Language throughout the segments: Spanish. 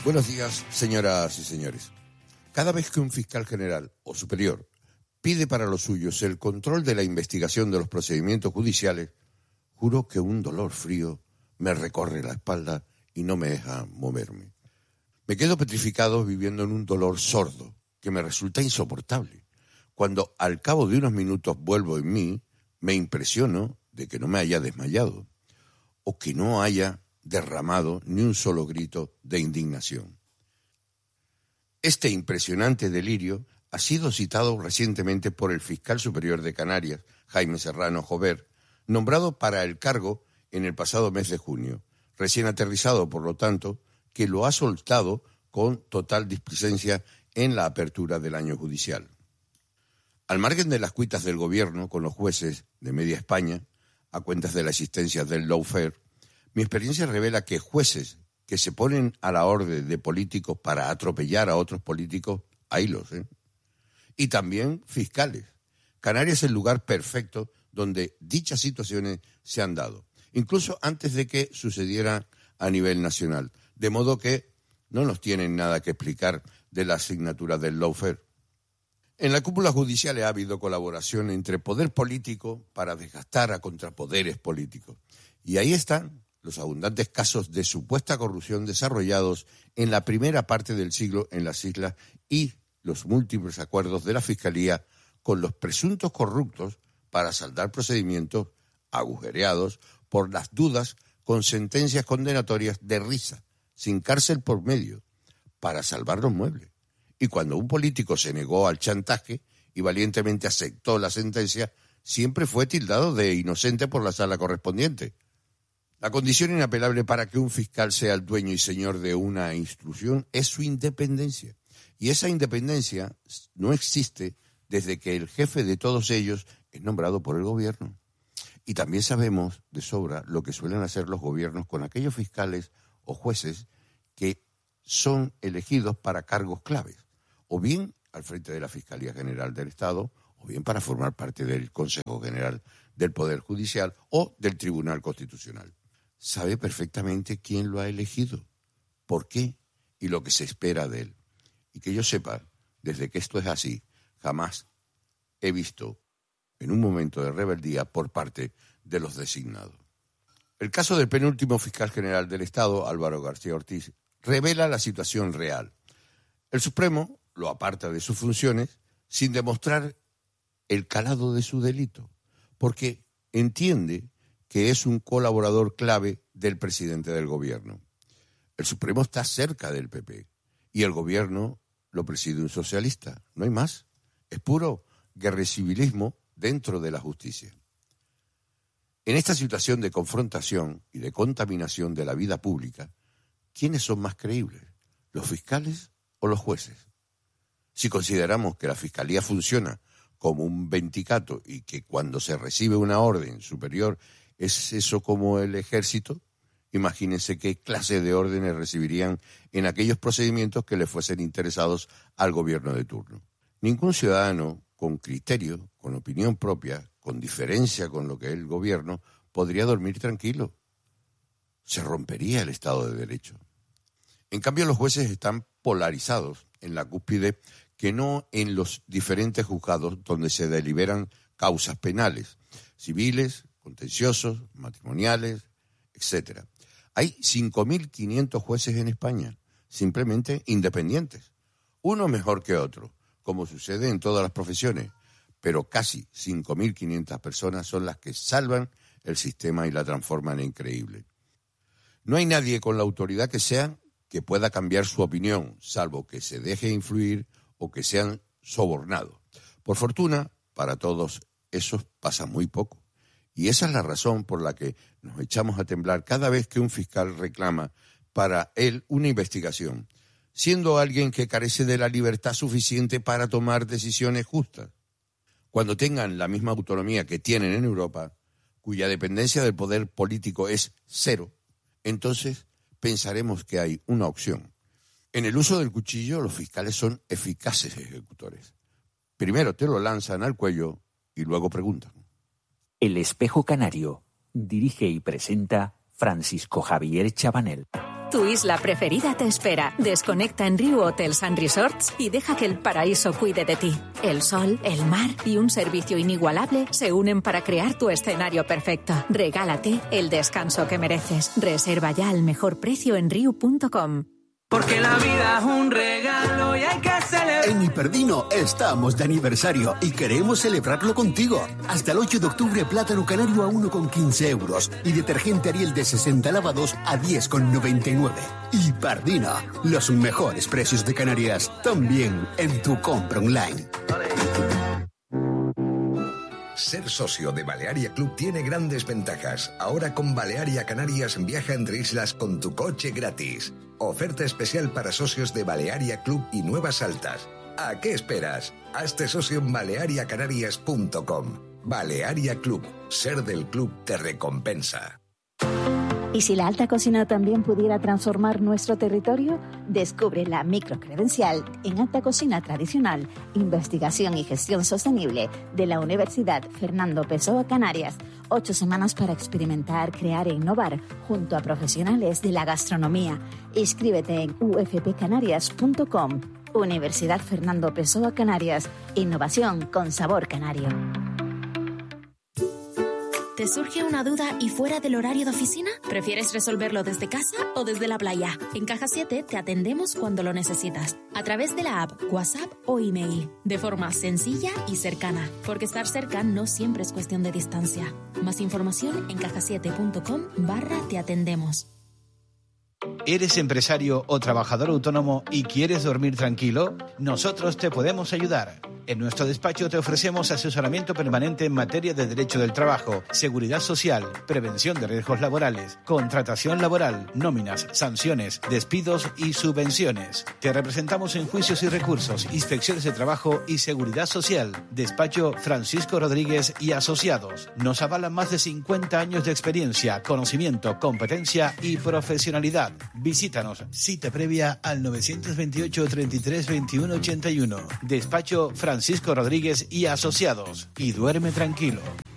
Buenos días, señoras y señores. Cada vez que un fiscal general o superior pide para los suyos el control de la investigación de los procedimientos judiciales, juro que un dolor frío me recorre la espalda y no me deja moverme. Me quedo petrificado viviendo en un dolor sordo que me resulta insoportable. Cuando al cabo de unos minutos vuelvo en mí, me impresiono de que no me haya desmayado o que no haya derramado ni un solo grito de indignación. Este impresionante delirio ha sido citado recientemente por el fiscal superior de Canarias, Jaime Serrano Jover, nombrado para el cargo en el pasado mes de junio, recién aterrizado, por lo tanto, que lo ha soltado con total displicencia en la apertura del año judicial. Al margen de las cuitas del gobierno con los jueces de media España, a cuentas de la existencia del lawfare, mi experiencia revela que jueces que se ponen a la orden de políticos para atropellar a otros políticos, haylos, y también fiscales. Canarias es el lugar perfecto donde dichas situaciones se han dado, incluso antes de que sucediera a nivel nacional, de modo que no nos tienen nada que explicar de la asignatura del lawfare. En la cúpula judicial ha habido colaboración entre poder político para desgastar a contrapoderes políticos. Y ahí están los abundantes casos de supuesta corrupción desarrollados en la primera parte del siglo en las islas y los múltiples acuerdos de la Fiscalía con los presuntos corruptos para saldar procedimientos agujereados por las dudas con sentencias condenatorias de risa, sin cárcel por medio, para salvar los muebles. Y cuando un político se negó al chantaje y valientemente aceptó la sentencia, siempre fue tildado de inocente por la sala correspondiente. La condición inapelable para que un fiscal sea el dueño y señor de una instrucción es su independencia. Y esa independencia no existe desde que el jefe de todos ellos es nombrado por el gobierno. Y también sabemos de sobra lo que suelen hacer los gobiernos con aquellos fiscales o jueces que son elegidos para cargos claves, o bien al frente de la Fiscalía General del Estado, o bien para formar parte del Consejo General del Poder Judicial o del Tribunal Constitucional. Sabe perfectamente quién lo ha elegido, por qué y lo que se espera de él. Y que yo sepa, desde que esto es así, jamás he visto en un momento de rebeldía por parte de los designados. El caso del penúltimo fiscal general del Estado, Álvaro García Ortiz, revela la situación real. El Supremo lo aparta de sus funciones sin demostrar el calado de su delito, porque entiende que es un colaborador clave del presidente del gobierno. El Supremo está cerca del PP y el gobierno lo preside un socialista. No hay más. Es puro guerricivilismo dentro de la justicia. En esta situación de confrontación y de contaminación de la vida pública, ¿quiénes son más creíbles? ¿Los fiscales o los jueces? Si consideramos que la Fiscalía funciona como un vendicato y que cuando se recibe una orden superior es eso como el ejército, imagínense qué clase de órdenes recibirían en aquellos procedimientos que le fuesen interesados al gobierno de turno. Ningún ciudadano con criterio, con opinión propia, con diferencia con lo que es el gobierno, podría dormir tranquilo. Se rompería el Estado de Derecho. En cambio, los jueces están polarizados en la cúspide que no en los diferentes juzgados donde se deliberan causas penales, civiles, contenciosos, matrimoniales, etc. Hay 5.500 jueces en España, simplemente independientes, uno mejor que otro, como sucede en todas las profesiones, pero casi 5.500 personas son las que salvan el sistema y la transforman en creíble. No hay nadie con la autoridad que sea que pueda cambiar su opinión, salvo que se deje influir o que sean sobornados. Por fortuna, para todos esos pasa muy poco. Y esa es la razón por la que nos echamos a temblar cada vez que un fiscal reclama para él una investigación, siendo alguien que carece de la libertad suficiente para tomar decisiones justas. Cuando tengan la misma autonomía que tienen en Europa, cuya dependencia del poder político es cero, entonces pensaremos que hay una opción. En el uso del cuchillo, los fiscales son eficaces ejecutores. Primero te lo lanzan al cuello y luego preguntan. El Espejo Canario dirige y presenta Francisco Javier Chabanel. Tu isla preferida te espera. Desconecta en Riu Hotels and Resorts y deja que el paraíso cuide de ti. El sol, el mar y un servicio inigualable se unen para crear tu escenario perfecto. Regálate el descanso que mereces. Reserva ya al mejor precio en riu.com. Porque la vida es un regalo y hay que celebrar. En Hiperdino estamos de aniversario y queremos celebrarlo contigo. Hasta el 8 de octubre, plátano canario a 1,15 euros y detergente Ariel de 60 lavados a 10,99. Hiperdino, los mejores precios de Canarias, también en tu compra online. Ser socio de Balearia Club tiene grandes ventajas. Ahora con Balearia Canarias viaja entre islas con tu coche gratis. Oferta especial para socios de Balearia Club y Nuevas Altas. ¿A qué esperas? Hazte socio en baleariacanarias.com. Balearia Club. Ser del club te recompensa. ¿Y si la alta cocina también pudiera transformar nuestro territorio? Descubre la microcredencial en Alta Cocina Tradicional, Investigación y Gestión Sostenible de la Universidad Fernando Pessoa Canarias. 8 semanas para experimentar, crear e innovar junto a profesionales de la gastronomía. Inscríbete en ufpcanarias.com. Universidad Fernando Pessoa Canarias. Innovación con sabor canario. ¿Te surge una duda y fuera del horario de oficina? ¿Prefieres resolverlo desde casa o desde la playa? En Caja 7 te atendemos cuando lo necesitas, a través de la app, WhatsApp o email, de forma sencilla y cercana, porque estar cerca no siempre es cuestión de distancia. Más información en cajasiete.com/te atendemos. ¿Eres empresario o trabajador autónomo y quieres dormir tranquilo? Nosotros te podemos ayudar. En nuestro despacho te ofrecemos asesoramiento permanente en materia de derecho del trabajo, seguridad social, prevención de riesgos laborales, contratación laboral, nóminas, sanciones, despidos y subvenciones. Te representamos en juicios y recursos, inspecciones de trabajo y seguridad social. Despacho Francisco Rodríguez y Asociados. Nos avalan más de 50 años de experiencia, conocimiento, competencia y profesionalidad. Visítanos. Cita previa al 928 33 21 81. Despacho Francisco Rodríguez y Asociados. Y duerme tranquilo.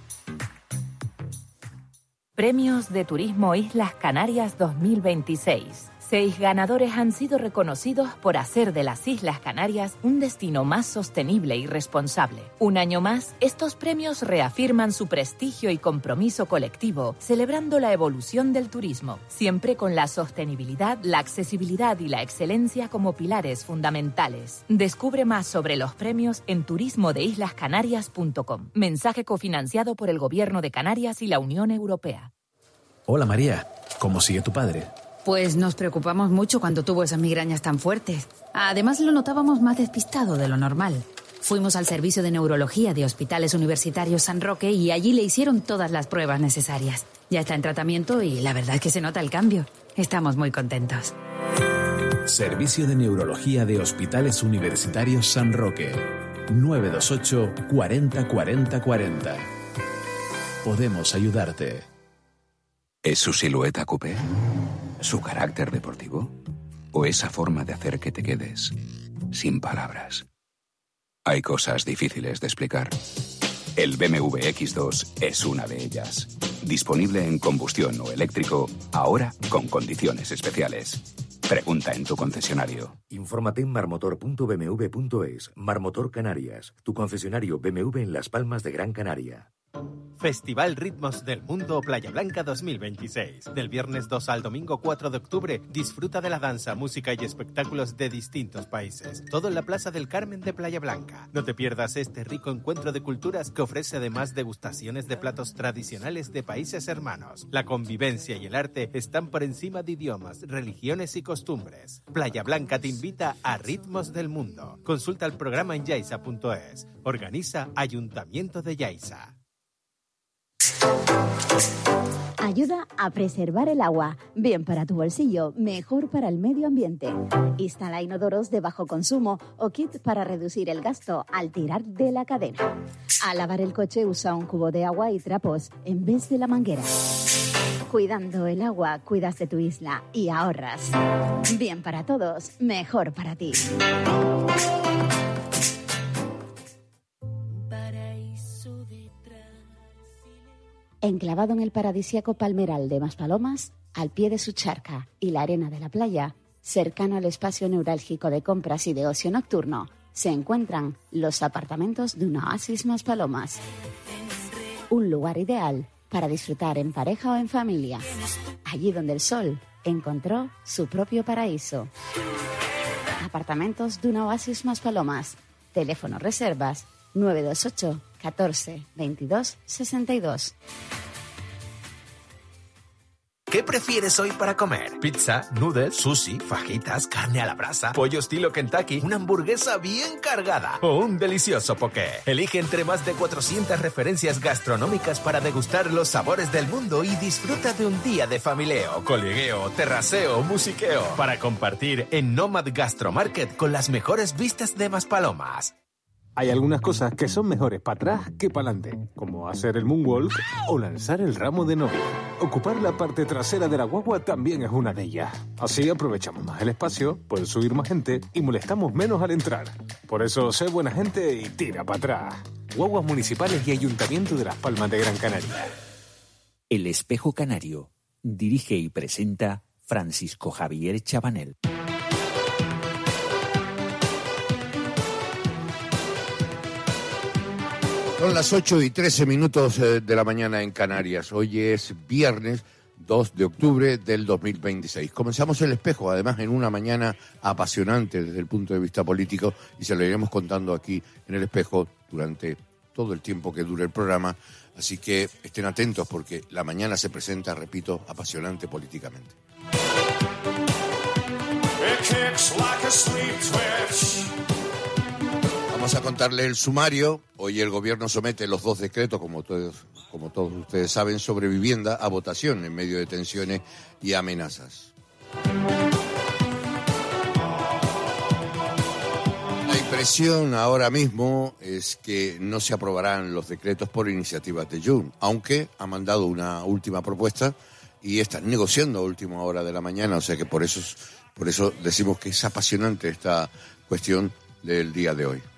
Premios de Turismo Islas Canarias 2026. 6 ganadores han sido reconocidos por hacer de las Islas Canarias un destino más sostenible y responsable. Un año más, estos premios reafirman su prestigio y compromiso colectivo, celebrando la evolución del turismo, siempre con la sostenibilidad, la accesibilidad y la excelencia como pilares fundamentales. Descubre más sobre los premios en turismodeislascanarias.com. Mensaje cofinanciado por el Gobierno de Canarias y la Unión Europea. Hola María, ¿cómo sigue tu padre? Pues nos preocupamos mucho cuando tuvo esas migrañas tan fuertes. Además, lo notábamos más despistado de lo normal. Fuimos al servicio de neurología de Hospitales Universitarios San Roque y allí le hicieron todas las pruebas necesarias. Ya está en tratamiento y la verdad es que se nota el cambio. Estamos muy contentos. Servicio de Neurología de Hospitales Universitarios San Roque. 928 40 40 40. Podemos ayudarte. ¿Es su silueta coupé? ¿Su carácter deportivo? ¿O esa forma de hacer que te quedes sin palabras? Hay cosas difíciles de explicar. El BMW X2 es una de ellas. Disponible en combustión o eléctrico, ahora con condiciones especiales. Pregunta en tu concesionario. Infórmate en marmotor.bmw.es. Marmotor Canarias, tu concesionario BMW en Las Palmas de Gran Canaria. Festival Ritmos del Mundo Playa Blanca 2026. Del viernes 2 al domingo 4 de octubre, disfruta de la danza, música y espectáculos de distintos países. Todo en la Plaza del Carmen de Playa Blanca. No te pierdas este rico encuentro de culturas que ofrece además degustaciones de platos tradicionales de países hermanos. La convivencia y el arte están por encima de idiomas, religiones y costumbres. Playa Blanca te invita a Ritmos del Mundo. Consulta el programa en yaiza.es. Organiza Ayuntamiento de Yaiza. Ayuda a preservar el agua. Bien para tu bolsillo, mejor para el medio ambiente. Instala inodoros de bajo consumo o kit para reducir el gasto al tirar de la cadena. Al lavar el coche usa un cubo de agua y trapos en vez de la manguera. Cuidando el agua, cuidas de tu isla y ahorras. Bien para todos, mejor para ti. Enclavado en el paradisíaco Palmeral de Maspalomas, al pie de su charca y la arena de la playa, cercano al espacio neurálgico de compras y de ocio nocturno, se encuentran los apartamentos de un oasis Maspalomas. Un lugar ideal para disfrutar en pareja o en familia. Allí donde el sol encontró su propio paraíso. Apartamentos de un oasis Maspalomas. Teléfono reservas 928 14 22 62. ¿Qué prefieres hoy para comer? ¿Pizza, noodles, sushi, fajitas, carne a la brasa, pollo estilo Kentucky, una hamburguesa bien cargada o un delicioso poké? Elige entre más de 400 referencias gastronómicas para degustar los sabores del mundo y disfruta de un día de familieo, colegueo, terraceo, musiqueo para compartir en Nomad Gastromarket con las mejores vistas de Maspalomas. Hay algunas cosas que son mejores para atrás que para adelante, como hacer el moonwalk o lanzar el ramo de novia. Ocupar la parte trasera de la guagua también es una de ellas. Así aprovechamos más el espacio, puede subir más gente y molestamos menos al entrar. Por eso, sé buena gente y tira para atrás. Guaguas municipales y Ayuntamiento de Las Palmas de Gran Canaria. El Espejo Canario. Dirige y presenta Francisco Javier Chabanel. Son las 8:13 de la mañana en Canarias. Hoy es viernes 2 de octubre del 2026. Comenzamos El Espejo, además en una mañana apasionante desde el punto de vista político, y se lo iremos contando aquí en El Espejo durante todo el tiempo que dure el programa. Así que estén atentos porque la mañana se presenta, repito, apasionante políticamente. Vamos a contarle el sumario. Hoy el gobierno somete los 2 decretos, como todos ustedes saben, sobre vivienda a votación en medio de tensiones y amenazas. La impresión ahora mismo es que no se aprobarán los decretos por iniciativa de Junts, aunque ha mandado una última propuesta y están negociando a última hora de la mañana, o sea que por eso decimos que es apasionante esta cuestión del día de hoy.